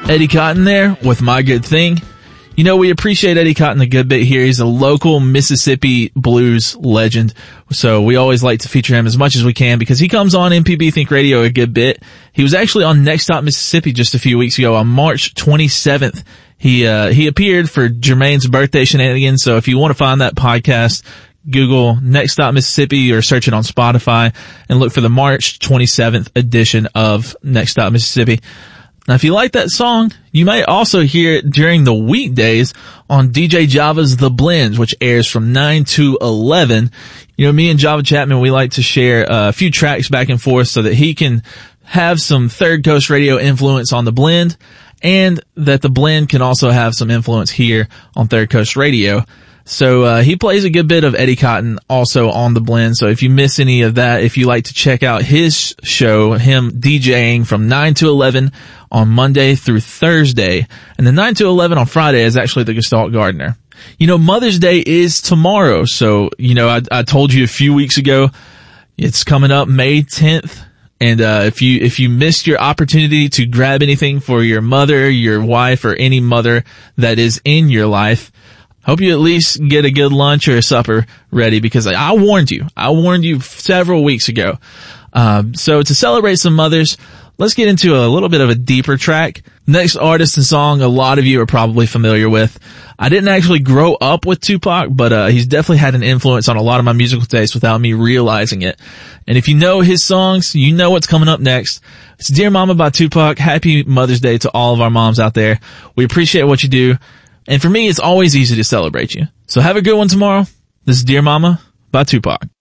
Eddie Cotton there with My Good Thing. You know, we appreciate Eddie Cotton a good bit here. He's a local Mississippi blues legend. So we always like to feature him as much as we can because he comes on MPB Think Radio a good bit. He was actually on Next Stop Mississippi just a few weeks ago on March 27th. He appeared for Jermaine's birthday shenanigans. So if you want to find that podcast, Google Next Stop Mississippi or search it on Spotify and look for the March 27th edition of Next Stop Mississippi. Now, if you like that song, you may also hear it during the weekdays on DJ Java's The Blends, which airs from 9 to 11. You know, me and Java Chapman, we like to share a few tracks back and forth so that he can have some Third Coast Radio influence on The Blend and that The Blend can also have some influence here on Third Coast Radio. So he plays a good bit of Eddie Cotton also on The Blend. So if you miss any of that, if you like to check out his show, him DJing from 9 to 11 on Monday through Thursday, and then 9 to 11 on Friday is actually the Gestalt Gardener. You know, Mother's Day is tomorrow. So, you know, I told you a few weeks ago, it's coming up May 10th. And if you missed your opportunity to grab anything for your mother, your wife, or any mother that is in your life, hope you at least get a good lunch or a supper ready because I warned you. I warned you several weeks ago. So to celebrate some mothers, let's get into a little bit of a deeper track. Next artist and song a lot of you are probably familiar with. I didn't actually grow up with Tupac, but he's definitely had an influence on a lot of my musical taste without me realizing it. And if you know his songs, you know what's coming up next. It's Dear Mama by Tupac. Happy Mother's Day to all of our moms out there. We appreciate what you do. And for me, it's always easy to celebrate you. So have a good one tomorrow. This is Dear Mama by Tupac.